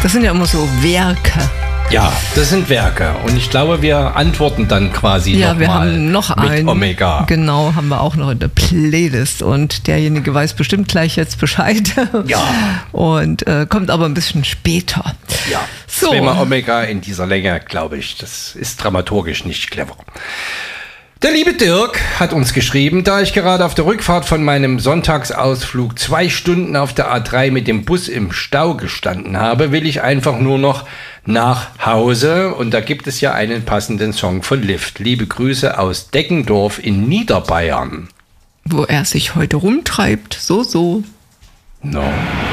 Das sind ja immer so Werke. Ja, das sind Werke. Und ich glaube, wir antworten dann quasi Ja, wir nochmal haben noch mit einen. Omega. Genau, haben wir auch noch in der Playlist. Und derjenige weiß bestimmt gleich jetzt Bescheid. Ja. Und kommt aber ein bisschen später. Ja, So. zweimal Omega in dieser Länge, glaube ich. Das ist dramaturgisch nicht clever. Der liebe Dirk hat uns geschrieben, da ich gerade auf der Rückfahrt von meinem Sonntagsausflug 2 Stunden auf der A3 mit dem Bus im Stau gestanden habe, will ich einfach nur noch nach Hause. Und da gibt es ja einen passenden Song von Lift. Liebe Grüße aus Deggendorf in Niederbayern. Wo er sich heute rumtreibt. So. No.